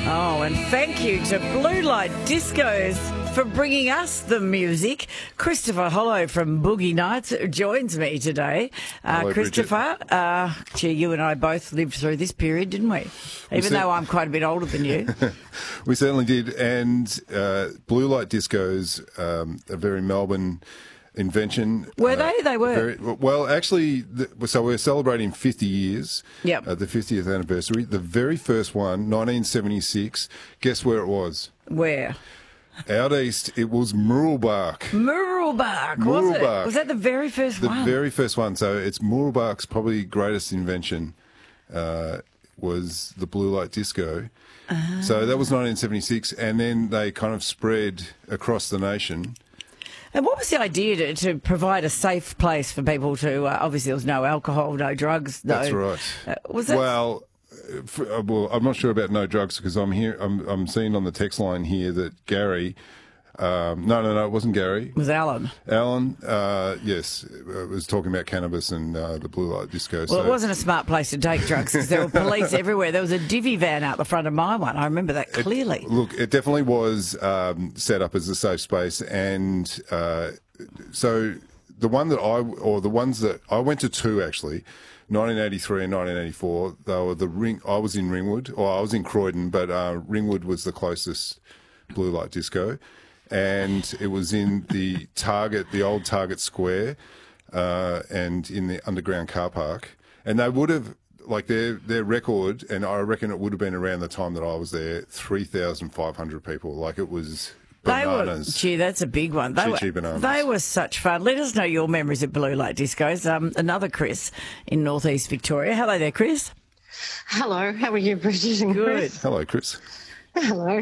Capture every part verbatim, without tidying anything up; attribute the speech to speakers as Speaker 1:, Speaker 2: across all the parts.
Speaker 1: Oh, and thank you to Blue Light Discos for bringing us the music. Christopher Hollow from Boogie Nights joins me today. Uh,
Speaker 2: Hello,
Speaker 1: Christopher, uh, gee, you and I both lived through this period, didn't we? Even
Speaker 2: we
Speaker 1: though I'm quite a bit older than you.
Speaker 2: We certainly did. And uh, Blue Light Discos, um, a very Melbourne invention.
Speaker 1: Were
Speaker 2: uh,
Speaker 1: they? They were.
Speaker 2: Very, well, actually, the, so we're celebrating fifty years.
Speaker 1: Yep.
Speaker 2: Uh, the fiftieth anniversary. The very first one, nineteen seventy-six. Guess where it was?
Speaker 1: Where?
Speaker 2: Out east, it was Mooroolbark.
Speaker 1: Mooroolbark, was it?
Speaker 2: Mooroolbark.
Speaker 1: Was that the very first
Speaker 2: The
Speaker 1: one?
Speaker 2: very first one. So it's Mooroolbark's probably greatest invention uh, was the blue light disco.
Speaker 1: Uh-huh.
Speaker 2: So that was nineteen seventy-six, and then they kind of spread across the nation.
Speaker 1: And what was the idea to, to provide a safe place for people to, uh, obviously there was no alcohol, no drugs. No,
Speaker 2: That's right.
Speaker 1: Uh, was that...
Speaker 2: Well, for, uh, well, I'm not sure about no drugs because I'm here. I'm, I'm seeing on the text line here that Gary. Um, no, no, no, it wasn't Gary.
Speaker 1: It was Alan.
Speaker 2: Alan, uh, yes, uh, was talking about cannabis and uh, the blue light disco.
Speaker 1: Well,
Speaker 2: so.
Speaker 1: it wasn't a smart place to take drugs because there were police everywhere. There was a divvy van out the front of my one. I remember that clearly.
Speaker 2: It, look, it definitely was um, set up as a safe space, and uh, so the one that I, or the ones that I went to two actually, nineteen eighty-three and nineteen eighty-four. They were the ring. I was in Ringwood, or I was in Croydon, but uh, Ringwood was the closest blue light disco. And it was in the Target, the old Target Square, uh, and in the underground car park. And they would have, like their their record, and I reckon it would have been around the time that I was there, three thousand five hundred people. Like it was bananas.
Speaker 1: They were, gee, that's a big one. They
Speaker 2: Chee-chee
Speaker 1: were,
Speaker 2: bananas.
Speaker 1: They were such fun. Let us know your memories of Blue Light Discos. Um, another Chris in northeast Victoria. Hello there, Chris.
Speaker 3: Hello, how are you, Bridget and
Speaker 1: Good.
Speaker 3: Chris?
Speaker 2: Hello, Chris.
Speaker 3: Hello.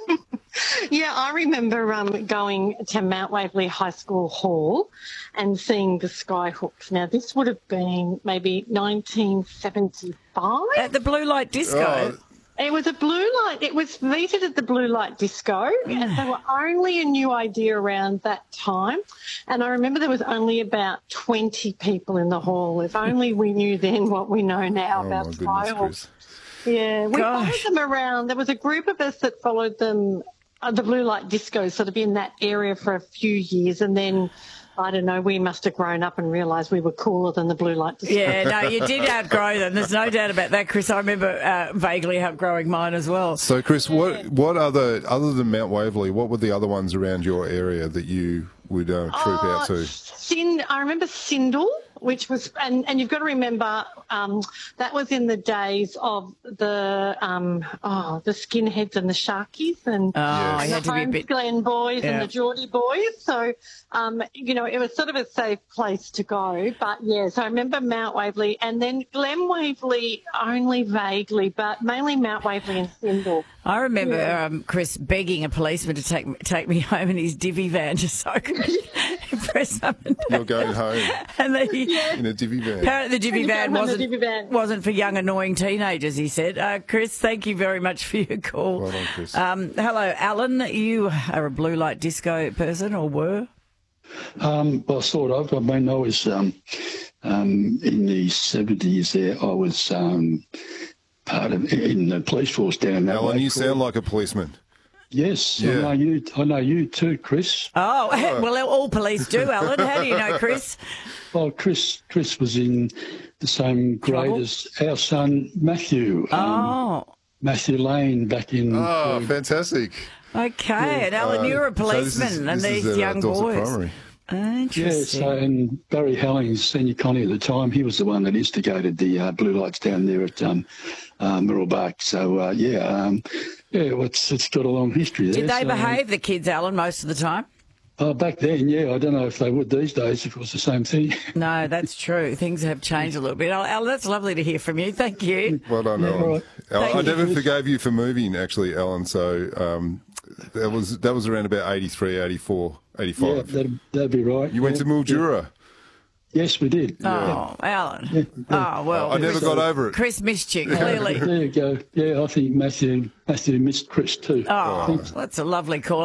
Speaker 3: Yeah, I remember um, going to Mount Waverley High School Hall and seeing the Skyhooks. Now, this would have been maybe nineteen seventy-five.
Speaker 1: At the Blue Light Disco.
Speaker 2: Oh,
Speaker 3: It was a blue light. It was featured at the Blue Light Disco, and they were only a new idea around that time. And I remember there was only about twenty people in the hall. If only we knew then what we know now
Speaker 2: oh
Speaker 3: about
Speaker 2: my goodness,
Speaker 3: Skyhawks.
Speaker 2: Chris.
Speaker 3: Yeah, we
Speaker 1: Gosh.
Speaker 3: followed them around. There was a group of us that followed them, uh, the Blue Light Disco, sort of in that area for a few years, and then, I don't know, we must have grown up and realised we were cooler than the Blue Light Disco.
Speaker 1: Yeah, no, you did outgrow them. There's no doubt about that, Chris. I remember uh, vaguely outgrowing mine as well.
Speaker 2: So, Chris, what what other other than Mount Waverley, what were the other ones around your area that you would uh, troop
Speaker 3: Oh,
Speaker 2: out to?
Speaker 3: Sind, I remember Sindel, which was, and, and you've got to remember um, that was in the days of the um, oh the Skinheads and the Sharkies and,
Speaker 1: Oh,
Speaker 2: Yes.
Speaker 1: you
Speaker 3: and
Speaker 1: had
Speaker 3: the
Speaker 1: to be a bit...
Speaker 3: Holmes Glen boys
Speaker 1: Yeah.
Speaker 3: and the Geordie boys. So, um, you know, it was sort of a safe place to go. But, yeah, so I remember Mount Waverley and then Glen Waverley only vaguely, but mainly Mount Waverley and Sindel.
Speaker 1: I remember,
Speaker 3: Yeah.
Speaker 1: um, Chris, begging a policeman to take me, take me home in his divvy van just so I could impress mum and dad.
Speaker 2: You're going home
Speaker 1: And the,
Speaker 2: in a divvy van.
Speaker 1: apparently the divvy
Speaker 3: You
Speaker 1: van
Speaker 3: go home in the
Speaker 1: wasn't,
Speaker 3: divvy van.
Speaker 1: wasn't for young, annoying teenagers, he said. Uh, Chris, thank you very much for your call.
Speaker 2: Well done, Chris.
Speaker 1: Um, hello, Alan. You are a Blue Light Disco person, or were?
Speaker 4: Um, well, sort of. I mean, I was um, um, in the seventies there. I was um, part of in the police force down that
Speaker 2: Alan,
Speaker 4: way.
Speaker 2: you sound like a policeman.
Speaker 4: Yes,
Speaker 2: Yeah.
Speaker 4: I know you. I know you too, Chris.
Speaker 1: Oh, well, all police do, Alan. How do you know, Chris?
Speaker 4: Well, Chris, Chris was in the same grade
Speaker 1: Trouble?
Speaker 4: as our son Matthew. Um,
Speaker 1: Oh,
Speaker 4: Matthew Lane back in.
Speaker 2: Oh, fantastic.
Speaker 1: okay. And Alan,
Speaker 2: Uh,
Speaker 1: you're a
Speaker 2: so this
Speaker 1: policeman,
Speaker 2: is-
Speaker 1: and
Speaker 2: this is
Speaker 1: these
Speaker 2: at, uh,
Speaker 1: young
Speaker 2: Dorset
Speaker 1: boys.
Speaker 2: Primary.
Speaker 4: yeah,
Speaker 1: Interesting.
Speaker 4: so and Barry Hellings, senior connie at the time, he was the one that instigated the uh, blue lights down there at um, uh, Mooroolbark. So uh, yeah, um, yeah, well, it's it's got a long history there.
Speaker 1: Did they
Speaker 4: so,
Speaker 1: behave, the kids, Alan, most of the time?
Speaker 4: Oh, back then, yeah. I don't know if they would these days if it was the same thing.
Speaker 1: No, that's true. Things have changed a little bit. Oh, Alan, that's lovely to hear from you. Thank you.
Speaker 2: Well done,
Speaker 4: Yeah,
Speaker 2: Alan.
Speaker 4: all right.
Speaker 2: Alan,
Speaker 1: Thank
Speaker 2: I
Speaker 1: you.
Speaker 2: never forgave you for moving, actually, Alan. So um, that was that was around about eighty-three, eighty-four,
Speaker 4: Yeah,
Speaker 2: eighty-five.
Speaker 4: that'd, that'd be right.
Speaker 2: You went
Speaker 4: yeah.
Speaker 2: to Mildura.
Speaker 4: Yes, we did.
Speaker 1: Oh, Alan. Oh, well.
Speaker 2: I never got over it.
Speaker 1: Chris missed you, clearly.
Speaker 4: There you go. Yeah, I think Matthew Matthew missed Chris too.
Speaker 1: Oh, that's a lovely call.